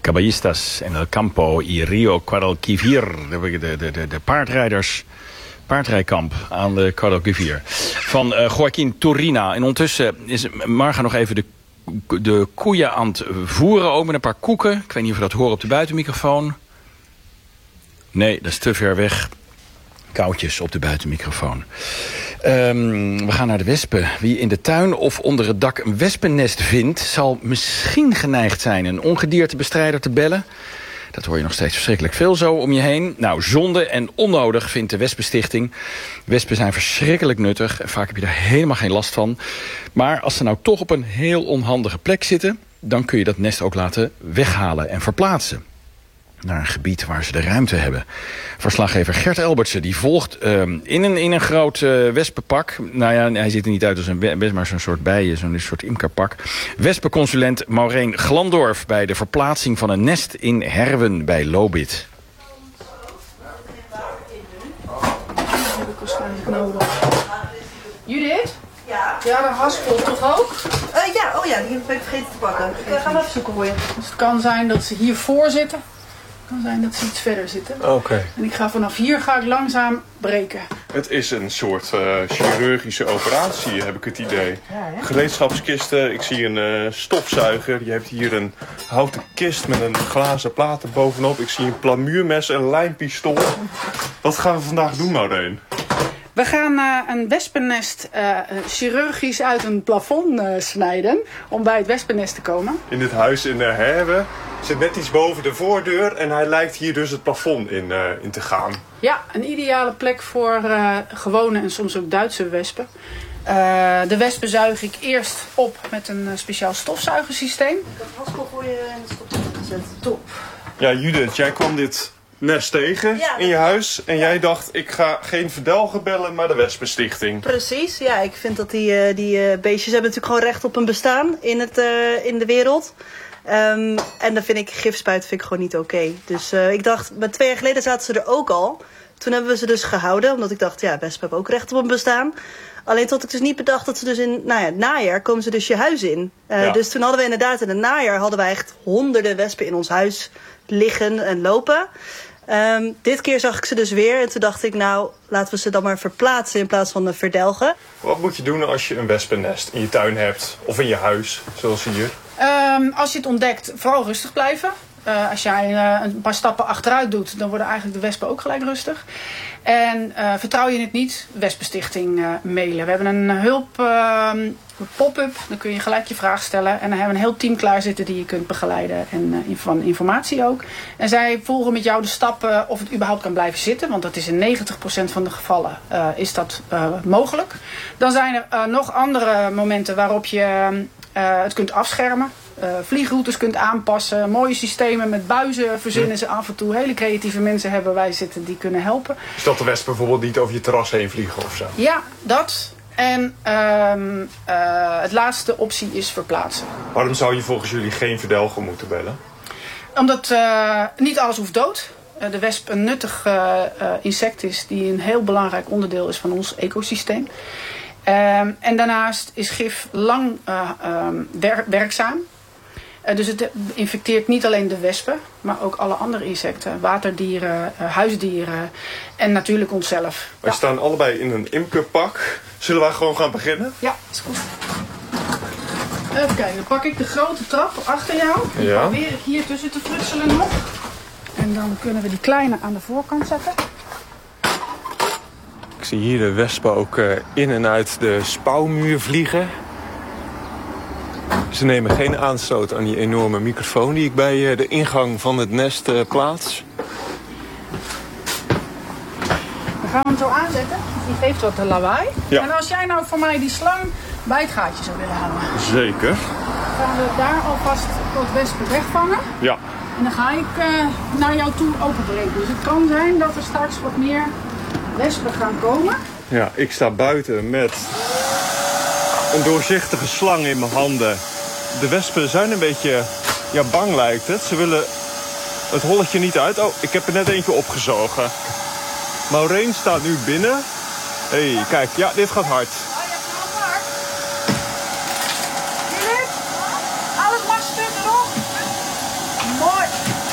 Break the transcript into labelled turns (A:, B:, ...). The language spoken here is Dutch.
A: Caballistas en el campo y Rio Guadalquivir. De paardrijkamp aan de Guadalquivir. Van Joaquin Turina. En ondertussen is Marga nog even de koeien aan het voeren. Ook met een paar koeken. Ik weet niet of we dat horen op de buitenmicrofoon. Nee, dat is te ver weg. Koudjes op de buitenmicrofoon. We gaan naar de wespen. Wie in de tuin of onder het dak een wespennest vindt, zal misschien geneigd zijn een ongediertebestrijder te bellen. Dat hoor je nog steeds verschrikkelijk veel zo om je heen. Nou, zonde en onnodig vindt de Wespenstichting. Wespen zijn verschrikkelijk nuttig. En vaak heb je daar helemaal geen last van. Maar als ze nou toch op een heel onhandige plek zitten, dan kun je dat nest ook laten weghalen en verplaatsen naar een gebied waar ze de ruimte hebben. Verslaggever Gert Elbertsen die volgt in een groot wespenpak. Nou ja, hij ziet er niet uit als een wesp, maar zo'n soort bijen, zo'n soort imkerpak. Wespenconsulent Maureen Glandorf bij de verplaatsing van een nest in Herwen bij Lobith.
B: Heb ik waarschijnlijk nodig. Judith? Ja? Ja, de haspel toch ook?
C: Ja, die ben ik vergeten te pakken. Ik ga hem even zoeken voor je.
B: Dus het kan zijn dat ze hiervoor zitten. Het kan zijn dat ze iets verder zitten.
D: Oké.
B: En ik ga vanaf hier langzaam breken.
D: Het is een soort chirurgische operatie, heb ik het idee.
B: Ja, hè?
D: Gereedschapskisten, ik zie een stofzuiger. Je hebt hier een houten kist met een glazen plaat er bovenop. Ik zie een plamuurmes en een lijnpistool. Wat gaan we vandaag doen, Maureen?
B: We gaan een wespennest chirurgisch uit een plafond snijden. Om bij het wespennest te komen.
D: In dit huis in Herwen zit net iets boven de voordeur. En hij lijkt hier dus het plafond in te gaan.
B: Ja, een ideale plek voor gewone en soms ook Duitse wespen. De wespen zuig ik eerst op met een speciaal stofzuigersysteem.
C: Ik heb het haspel voor je in het stopzak gezet.
B: Top.
D: Ja, Judith, jij kwam dit nest tegen in je huis. En jij dacht, ik ga geen verdelger bellen, maar de Wespenstichting.
C: Precies, ja. Ik vind dat die beestjes hebben natuurlijk gewoon recht op een bestaan in de wereld. En dan vind ik gifspuiten gewoon niet oké. Dus ik dacht, maar 2 jaar geleden zaten ze er ook al. Toen hebben we ze dus gehouden, omdat ik dacht, ja, wespen hebben ook recht op een bestaan. Alleen tot ik dus niet bedacht dat ze dus in het najaar komen ze dus je huis in. Dus toen hadden we inderdaad in het najaar echt honderden wespen in ons huis liggen en lopen. Dit keer zag ik ze dus weer en toen dacht ik, nou, laten we ze dan maar verplaatsen in plaats van verdelgen.
D: Wat moet je doen als je een wespennest in je tuin hebt of in je huis, zoals hier?
B: Als je het ontdekt, vooral rustig blijven. Als jij een paar stappen achteruit doet, dan worden eigenlijk de wespen ook gelijk rustig. En vertrouw je het niet, Wespenstichting mailen. We hebben een hulp pop-up, dan kun je gelijk je vraag stellen. En dan hebben we een heel team klaar zitten die je kunt begeleiden. En van informatie ook. En zij volgen met jou de stappen of het überhaupt kan blijven zitten. Want dat is in 90% van de gevallen is dat mogelijk. Dan zijn er nog andere momenten waarop je het kunt afschermen. Vliegroutes kunt aanpassen. Mooie systemen met buizen verzinnen ze af en toe. Hele creatieve mensen hebben wij zitten die kunnen helpen.
D: Dus dat de wespen bijvoorbeeld niet over je terras heen vliegen of zo?
B: Ja, dat. En het laatste optie is verplaatsen.
D: Waarom zou je volgens jullie geen verdelger moeten bellen?
B: Omdat niet alles hoeft dood. De wesp een nuttig insect is die een heel belangrijk onderdeel is van ons ecosysteem. En daarnaast is gif lang werkzaam. Dus het infecteert niet alleen de wespen, maar ook alle andere insecten. Waterdieren, huisdieren en natuurlijk onszelf.
D: Wij staan allebei in een imkerpak. Zullen wij gewoon gaan beginnen?
B: Ja, is goed. Even kijken, dan pak ik de grote trap achter jou. Die probeer ik hier tussen te frutselen nog. En dan kunnen we die kleine aan de voorkant zetten.
D: Ik zie hier de wespen ook in en uit de spouwmuur vliegen. Ze nemen geen aanstoot aan die enorme microfoon die ik bij de ingang van het nest plaats.
B: Dan gaan we hem zo aanzetten. Die geeft wat lawaai.
D: Ja.
B: En als jij nou voor mij die slang bij het gaatje zou willen houden.
D: Zeker.
B: Dan gaan we daar alvast wat wespen wegvangen.
D: Ja.
B: En dan ga ik naar jou toe openbreken. Dus het kan zijn dat er straks wat meer wespen gaan komen.
D: Ja, ik sta buiten met een doorzichtige slang in mijn handen. De wespen zijn een beetje bang lijkt het. Ze willen het holletje niet uit. Oh, ik heb er net eentje opgezogen. Maureen staat nu binnen. Hé, kijk, ja, dit gaat hard.
B: Oh, je gaat hard. Judith, alles mag stuk erop. Mooi.